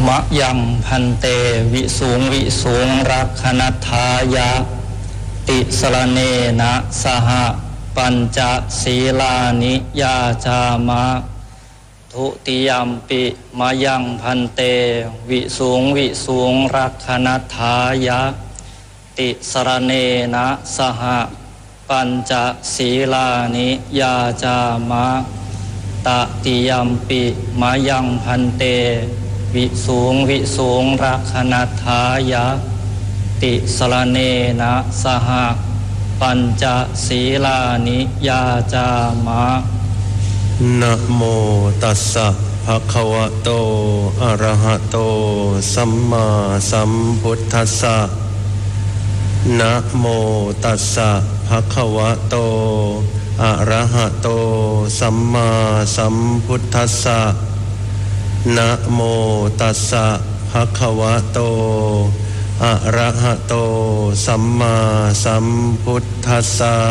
มะยังพันเตวิสูงรักขณทายะติสรเนนะสหปัญจศีลานิยาจามะทุติยัมปิมะยังพันเตวิสูงรักขณทายะติสรเนนะสหปัญจศีลานิยาจามะตติยัมปิมะยังพันเตวิสูงรักขณทายะติสรเนนะสหปัญจศีลานิยาจามะนะโมตัสสะภะคะวะโตอะระหะโตสัมมาสัมพุทธัสสะนะโมตัสสะภะคะวะโตอะระหะโตสัมมาสัมพุทธัสสะนะโมตัสสะภะคะวะโตอะระหะโตสัมมาสัมพุทธัสสะ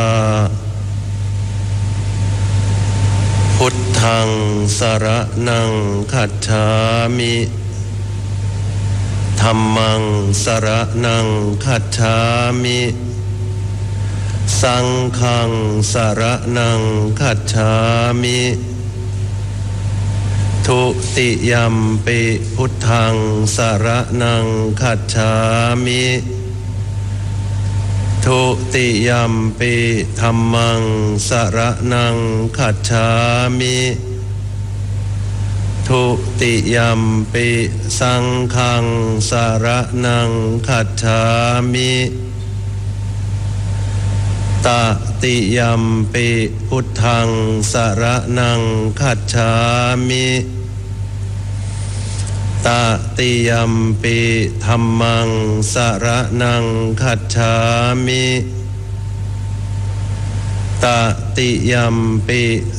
พุทธังสรณังคัจฉามิธัมมังสรณังคัจฉามิสังฆังสรณังคัจฉามิทุติยัมปิพุทธังสรณังคัจฉามิทุติยัมปิธัมมังสรณังคัจฉามิทุติยัมปิสังฆังสรณังคัจฉามิตติยัมปิพุทธังสรณังคัจฉามิตติยัมปิธัมมังสรณังคัจฉามิตติยัมปิ